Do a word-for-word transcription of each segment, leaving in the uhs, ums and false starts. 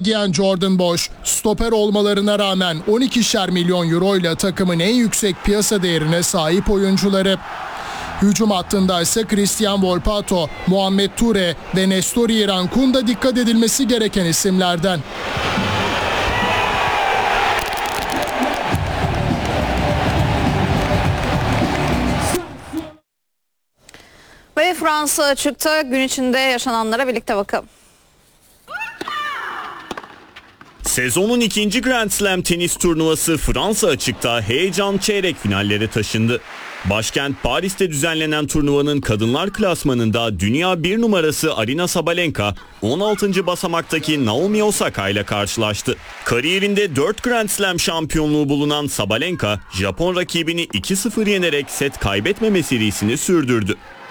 giyen Jordan Bosch, stoper olmalarına rağmen on ikişer milyon euro ile takımın en yüksek piyasa değerine sahip oyuncuları. Hücum hattında ise Christian Volpato, Muhammed Toure ve Nestor Irankun da dikkat edilmesi gereken isimlerden. Ve Fransa açıkta gün içinde yaşananlara birlikte bakalım. Sezonun ikinci Grand Slam tenis turnuvası Fransa açıkta heyecan çeyrek finallere taşındı. Başkent Paris'te düzenlenen turnuvanın kadınlar klasmanında dünya bir numarası Aryna Sabalenka on altıncı basamaktaki Naomi Osaka ile karşılaştı. Kariyerinde dört Grand Slam şampiyonluğu bulunan Sabalenka, Japon rakibini iki sıfır yenerek set kaybetmeme serisini sürdürdü.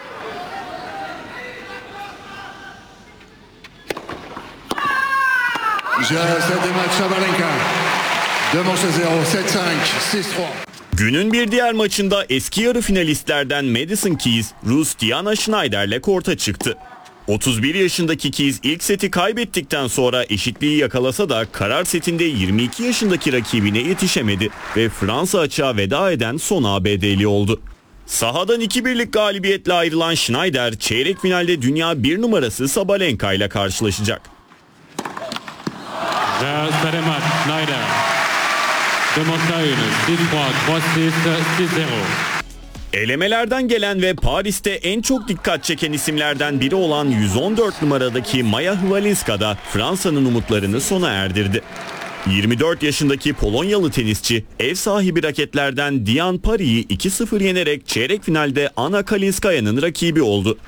Günün bir diğer maçında eski yarı finalistlerden Madison Keys, Rus Diana Schneider'le korta çıktı. otuz bir yaşındaki Keys ilk seti kaybettikten sonra eşitliği yakalasa da karar setinde yirmi iki yaşındaki rakibine yetişemedi ve Fransa açığa veda eden son A B D'li oldu. Sahadan iki birlik galibiyetle ayrılan Schneider, çeyrek finalde dünya bir numarası Sabalenka ile karşılaşacak. Elemelerden gelen ve Paris'te en çok dikkat çeken isimlerden biri olan yüz on dört numaradaki Maya Hwalinska da Fransa'nın umutlarını sona erdirdi. yirmi dört yaşındaki Polonyalı tenisçi ev sahibi raketlerden Diane Paris'i iki sıfır yenerek çeyrek finalde Anna Kalinskaya'nın rakibi oldu.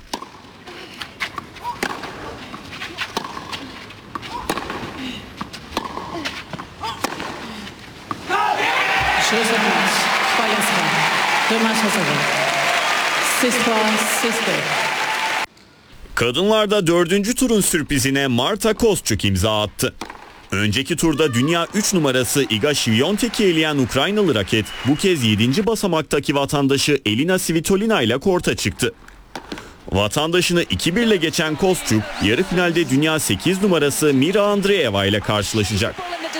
Kadınlarda dördüncü turun sürprizine Marta Kostyuk imza attı. Önceki turda dünya üç numarası Iga Świątek'i eleyen Ukraynalı raket bu kez yedinci basamaktaki vatandaşı Elina Svitolina ile korta çıktı. Vatandaşını iki bir ile geçen Kostyuk yarı finalde dünya sekiz numarası Mira Andreeva ile karşılaşacak.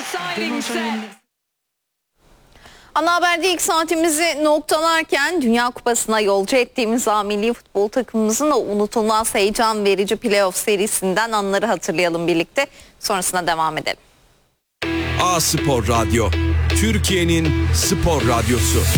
Ana Haber'de ilk saatimizi noktalarken Dünya Kupası'na yolcu ettiğimiz A milli futbol takımımızın o unutulmaz heyecan verici playoff serisinden anları hatırlayalım birlikte. Sonrasına devam edelim. A Spor Radyo, Türkiye'nin spor radyosu.